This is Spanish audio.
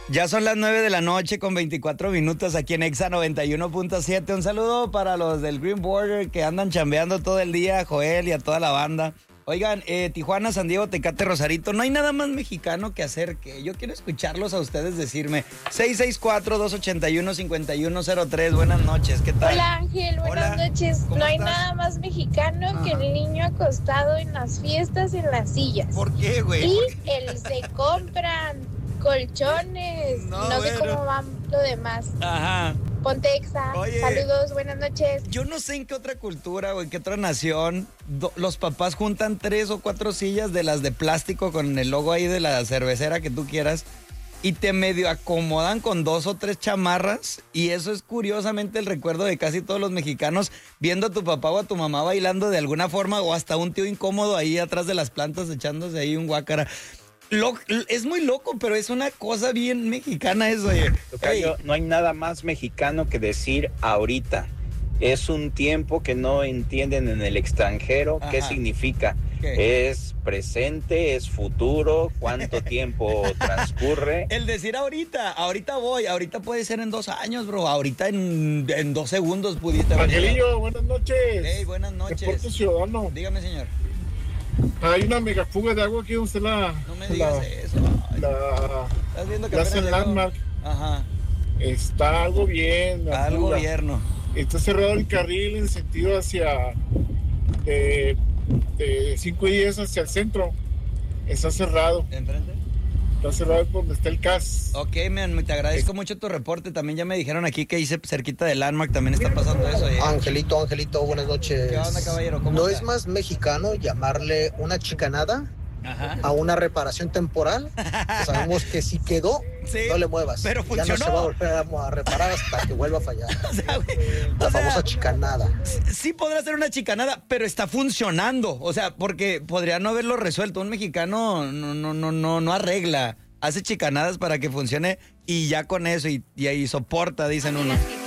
Ya son las 9 de la noche con 24 minutos aquí en Exa 91.7. Un saludo para los del Green Border que andan chambeando todo el día, a Joel y a toda la banda. Oigan, Tijuana, San Diego, Tecate, Rosarito, no hay nada más mexicano que hacer que yo quiero escucharlos a ustedes decirme. 664-281-5103, buenas noches, ¿qué tal? Hola Ángel, buenas noches. No hay nada más mexicano que el niño acostado en las fiestas en las sillas. ¿Por qué, güey? Y se compran colchones. No sé cómo va lo demás. Ajá. Ponte Exa. Oye, saludos, buenas noches. Yo no sé en qué otra cultura o en qué otra nación los papás juntan 3 o 4 sillas de las de plástico con el logo ahí de la cervecera que tú quieras y te medio acomodan con 2 o 3 chamarras, y eso es curiosamente el recuerdo de casi todos los mexicanos, viendo a tu papá o a tu mamá bailando de alguna forma, o hasta un tío incómodo ahí atrás de las plantas echándose ahí un guácara. Es muy loco, pero es una cosa bien mexicana eso. Tocayo, no hay nada más mexicano que decir ahorita. Es un tiempo que no entienden en el extranjero. Ajá. ¿Qué significa? ¿Qué? Es presente, es futuro, cuánto tiempo transcurre. El decir ahorita voy, ahorita puede ser en 2 años, bro. Ahorita en 2 segundos pudiste haber. Angelillo, buenas noches. Hey, buenas noches. Reporte ciudadano. Dígame, señor. Hay una mega fuga de agua aquí, usted No me digas eso. ¿Estás viendo que la hace Landmark? Ajá. Está algo bien. Al gobierno. Está cerrado el carril en sentido hacia de 5 y 10 hacia el centro. Está cerrado. ¿Enfrente? Está cerrado por donde está el CAS. Ok, man, te agradezco mucho tu reporte. También ya me dijeron aquí que hice cerquita de Landmark, también está pasando eso. Angelito, buenas noches. ¿Qué onda, caballero? ¿Cómo ¿No está? es más mexicano llamarle una chicanada a una reparación temporal? Que sabemos que si quedó, sí, no le muevas. Pero funcionó. Ya no se va a volver a reparar hasta que vuelva a fallar. La famosa chicanada. Sí podrá ser una chicanada, pero está funcionando. O sea, porque podría no haberlo resuelto. Un mexicano no arregla. Hace chicanadas para que funcione y ya con eso y ahí soporta, dicen uno.